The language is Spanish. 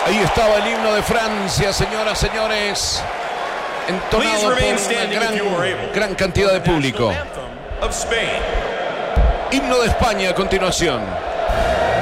Ahí estaba el himno de Francia, señoras, señores, entonado por una gran cantidad de público. Himno de España a continuación.